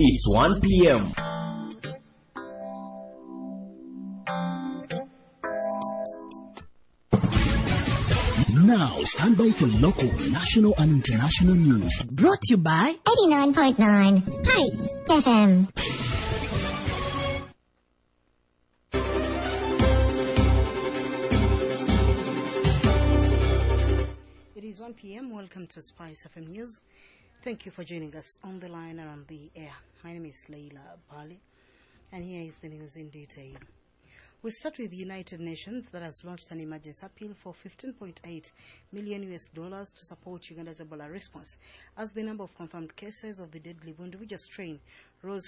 It's 1 p.m. Now, stand by for local, national, and international news. Brought to you by 89.9 Hype FM. It is 1 p.m. Welcome to Spice FM News. Thank you for joining us on the line and on the air. My name is Leila Bali, and here is the news in detail. We start with the United Nations that has launched an emergency appeal for $15.8 million to support Uganda's Ebola response, as the number of confirmed cases of the deadly Bundibugyo strain rose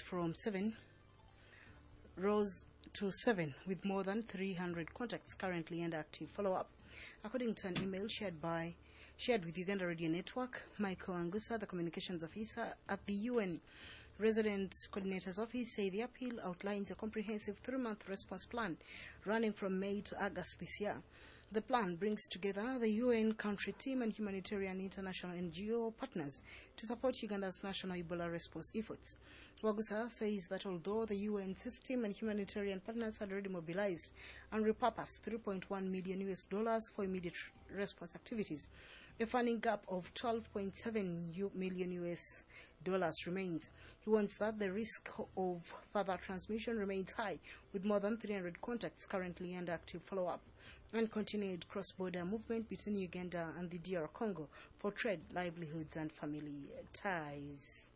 to 7, with more than 300 contacts currently under active follow-up. According to an email shared with Uganda Radio Network, Michael Angusa, the communications officer at the UN Resident Coordinator's Office, say the appeal outlines a comprehensive 3-month response plan running from May to August this year. The plan brings together the UN country team and humanitarian international NGO partners to support Uganda's national Ebola response efforts. Wagusa says that although the UN system and humanitarian partners had already mobilized and repurposed $3.1 million for immediate response activities, a funding gap of $12.7 million remains. He warns that the risk of further transmission remains high, with more than 300 contacts currently under active follow-up, and continued cross-border movement between Uganda and the DR Congo for trade, livelihoods, and family ties.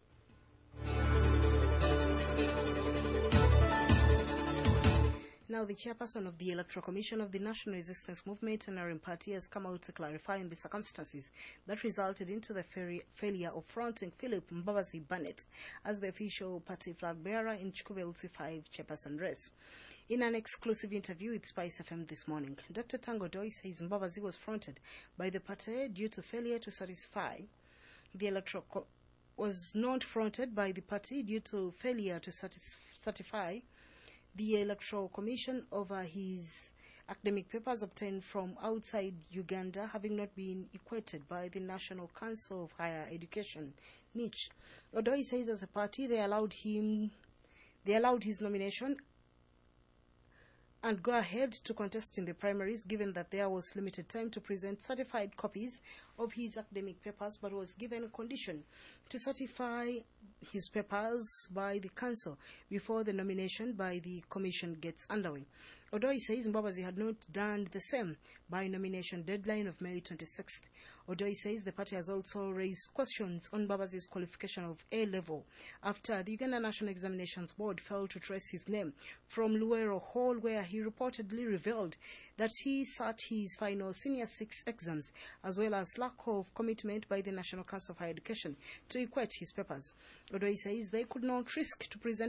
Now, the chairperson of the Electoral Commission of the National Resistance Movement, NRM Party, has come out to clarify the circumstances that resulted into the failure of fronting Philip Mbabazi Burnett as the official party flag bearer in Chukube LC5 chairperson race. In an exclusive interview with Spice FM this morning, Dr. Tango Doi says Mbabazi was fronted by the party due to failure to satisfy. The electoral was not fronted by the party due to failure to certify the Electoral Commission over his academic papers obtained from outside Uganda, having not been equated by the National Council of Higher Education, NICH. Although he says as a party they allowed his nomination and go ahead to contest in the primaries, given that there was limited time to present certified copies of his academic papers, but was given a condition to certify his papers by the council before the nomination by the commission gets underway. Although he says Mbabazi had not done the same by nomination deadline of May 26th. Although he says the party has also raised questions on Mbabazi's qualification of A-level after the Uganda National Examinations Board failed to trace his name from Luero Hall, where he reportedly revealed that he sat his final Senior 6 exams, as well as lack of commitment by the National Council of Higher Education to equate his papers. Although he says they could not risk to present